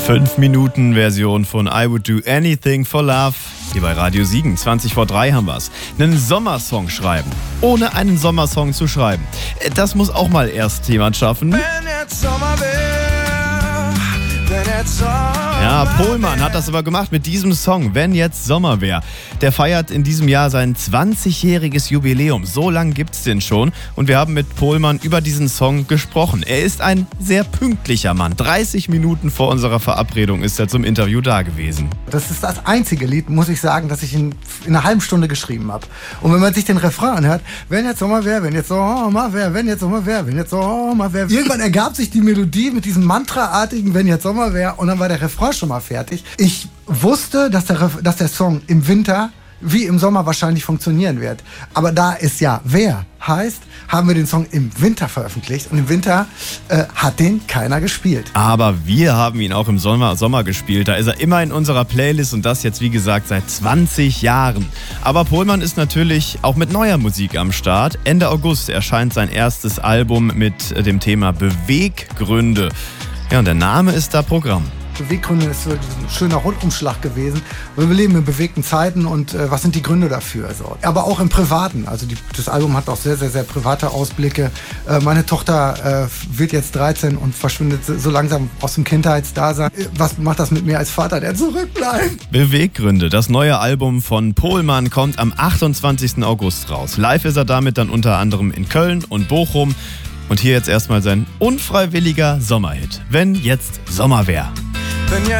5-Minuten-Version von I Would Do Anything for Love. Hier bei Radio Siegen, 20 vor 3 haben wir es. Einen Sommersong schreiben, ohne einen Sommersong zu schreiben. Das muss auch mal erst jemand schaffen. Wenn jetzt Sommer wär, wenn jetzt Sommer Ja, Pohlmann hat das aber gemacht mit diesem Song, Wenn jetzt Sommer wär. Der feiert in diesem Jahr sein 20-jähriges Jubiläum. So lang gibt's den schon. Und wir haben mit Pohlmann über diesen Song gesprochen. Er ist ein sehr pünktlicher Mann. 30 Minuten vor unserer Verabredung ist er zum Interview da gewesen. Das ist das einzige Lied, muss ich sagen, das ich in einer halben Stunde geschrieben habe. Und wenn man sich den Refrain anhört, wenn jetzt Sommer wär, wenn jetzt Sommer wär, wenn jetzt Sommer wär, wenn jetzt Sommer wär. Irgendwann ergab sich die Melodie mit diesem Mantraartigen, wenn jetzt Sommer wär, und dann war der Refrain schon mal fertig. Ich wusste, dass der Song im Winter wie im Sommer wahrscheinlich funktionieren wird. Aber da es ja wer heißt, haben wir den Song im Winter veröffentlicht. Und im Winter hat den keiner gespielt. Aber wir haben ihn auch im Sommer gespielt. Da ist er immer in unserer Playlist und das jetzt, wie gesagt, seit 20 Jahren. Aber Pohlmann ist natürlich auch mit neuer Musik am Start. Ende August erscheint sein erstes Album mit dem Thema Beweggründe. Ja, und der Name ist da Programm. Beweggründe ist wirklich ein schöner Rundumschlag gewesen. Wir leben in bewegten Zeiten und was sind die Gründe dafür? Also, aber auch im Privaten. Also das Album hat auch sehr, sehr, sehr private Ausblicke. Meine Tochter wird jetzt 13 und verschwindet so langsam aus dem Kindheitsdasein. Was macht das mit mir als Vater, der zurückbleibt? Beweggründe, das neue Album von Pohlmann kommt am 28. August raus. Live ist er damit dann unter anderem in Köln und Bochum. Und hier jetzt erstmal sein unfreiwilliger Sommerhit. Wenn jetzt Sommer wär. Wenn jetzt